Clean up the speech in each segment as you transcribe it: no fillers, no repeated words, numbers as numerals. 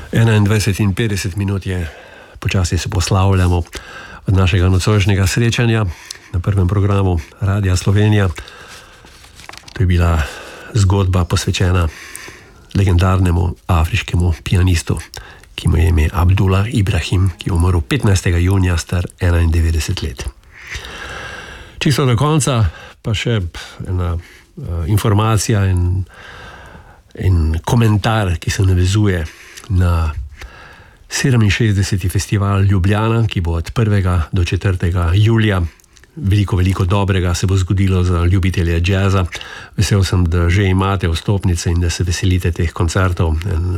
21:50 je, počasi se poslavljamo od našega nocojšnjega srečanja na prvem programu Radia Slovenija. To je bila zgodba posvečena legendarnemu afriškemu pianistu, ki mu je ime Abdullah Ibrahim, ki je umrl 15. junija, star 91 let. Čisto do konca pa še ena informacija in komentar, ki se navezuje na 67. festival Ljubljana, ki bo od 1. do 4. julija. Veliko dobrega se bo zgodilo za ljubitelje džeza. Vesel sem, da že imate vstopnice in da se veselite teh koncertov.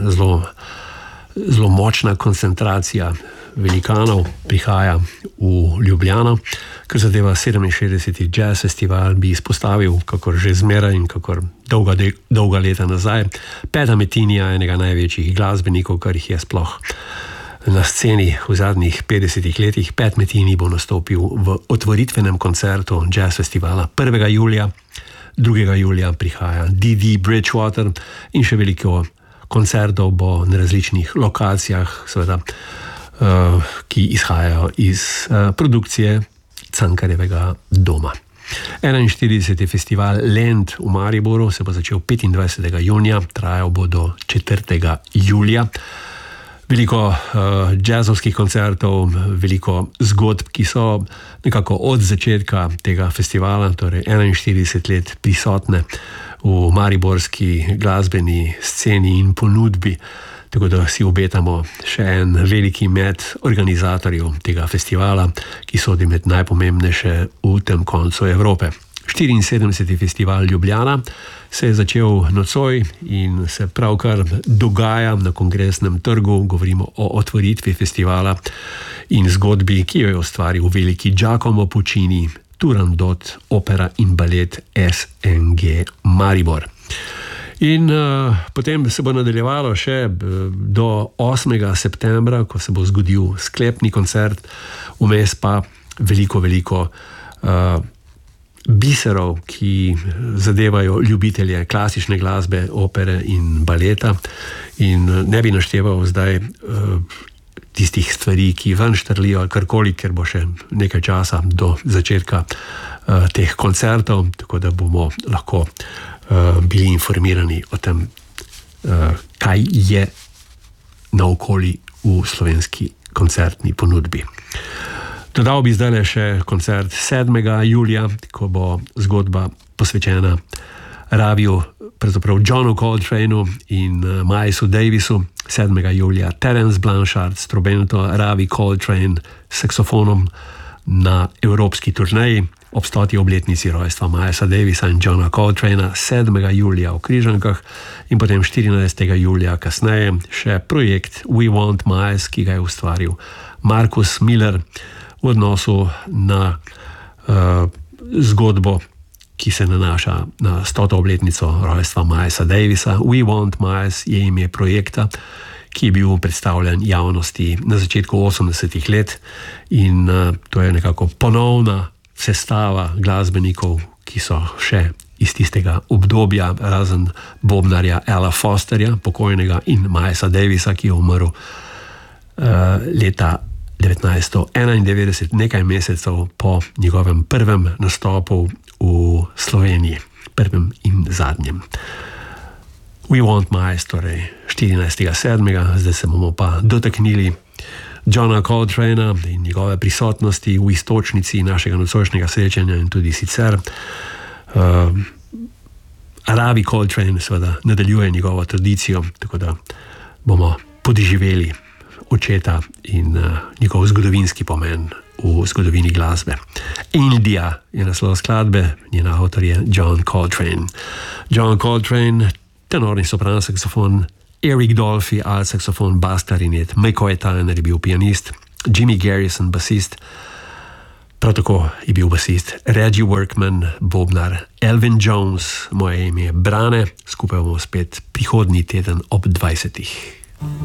Zelo močna koncentracija velikanov prihaja v Ljubljano. Kar zadeva 67. jazz festival, bi izpostavil, kakor že zmeraj in kakor dolga leta nazaj, Peta Metinija, enega največjih glasbenikov, kar jih je sploh na sceni v zadnjih 50 letih. Pat Metheny bo nastopil v otvoritvenem koncertu jazz festivala 1. julija. 2. julija prihaja Didi Bridgewater in še veliko koncertov bo na različnih lokacijah, seveda, ki izhajajo iz produkcije Cankarjevega doma. 41. festival Land v Mariboru se bo začel 25. junija, trajal bo do 4. julija. Veliko jazzovskih koncertov, veliko zgodb, ki so nekako od začetka tega festivala, torej 41 let prisotne v mariborski glasbeni sceni in ponudbi. Tako da si obetamo še en veliki med organizatorjev tega festivala, ki sodi med najpomembnejše v tem koncu Evrope. 74. festival Ljubljana se je začel nocoj in se pravkar dogaja na Kongresnem trgu. Govorimo o otvoritvi festivala in zgodbi, ki jo je ustvaril veliki Giacomo Puccini, Turandot, opera in balet SNG Maribor. In potem se bo nadaljevalo še do 8. septembra, ko se bo zgodil sklepni koncert, vmes pa veliko biserov, ki zadevajo ljubitelje klasične glasbe, opere in baleta. In ne bi našteval zdaj tistih stvari, ki ven štrlijo ali karkoli, ker bo še nekaj časa do začetka teh koncertov, tako da bomo lahko bili informirani o tem, kaj je naokoli v slovenski koncertni ponudbi. Dodal bi zdaj še koncert 7. julija, ko bo zgodba posvečena Raviju, pravzaprav Johnu Coltraneu in Milesu Davisu. 7. julija Terence Blanchard s trobento, Ravi Coltrane s saksofonom na evropski turneji ob 100. obletnici rojstva Milesa Davisa in Johna Coltranea 7. julija v Križankah in potem 14. julija kasneje še projekt We Want Miles, ki ga je ustvaril Marcus Miller v odnosu na zgodbo, ki se nanaša na 100. obletnico rojstva Milesa Davisa. We Want Miles je ime projekta, ki je bil predstavljen javnosti na začetku 80. let in to je nekako ponovna sestava glasbenikov, ki so še iz tistega obdobja, razen bobnarja Ella Fosterja, pokojnega, in Milesa Davisa, ki je umrl leta 1991, nekaj mesecev po njegovem prvem nastopu v Sloveniji, prvem in zadnjem. We Want Miles, torej 14.7. Zdaj se bomo pa dotaknili Johna Coltranea in njegove prisotnosti v istočnici našega nocojšnjega srečanja in tudi sicer. Ravi Coltrane seveda nadaljuje njegovo tradicijo, tako da bomo podoživeli očeta in njegov zgodovinski pomen v zgodovini glasbe. India je naslov skladbe, njen avtor je John Coltrane. John Coltrane, tenorni sopran saksofon, Eric Dolphy, alt saksofon, bas klarinet, McCoy Tyner je bil pianist, Jimmy Garrison basist, prav tako je bil basist Reggie Workman, bobnar, Elvin Jones, moje ime je Brane, skupaj bomo spet prihodnji teden ob 20.